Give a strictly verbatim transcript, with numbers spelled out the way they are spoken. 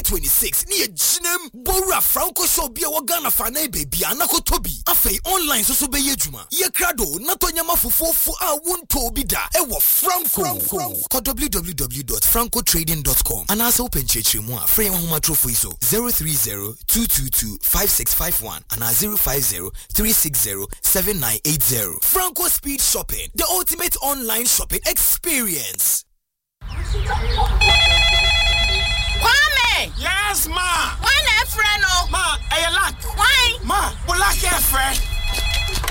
twenty-six ni ejinem Bora Franco show bia wagana fana baby anako tobi afei online so so be yejuma ye krado na to nyama fofofo a wonto bi da e wo Franco ko w w w dot franco trading dot com and also open church mu a free homa trophy so zero three zero two two two five six five one and zero five zero three six zero seven nine eight zero. Franco Speed Shopping, the ultimate online shopping experience. Kwame! Yes, ma! Why not friend? Ma, I like. Why? Ma, we like your friend.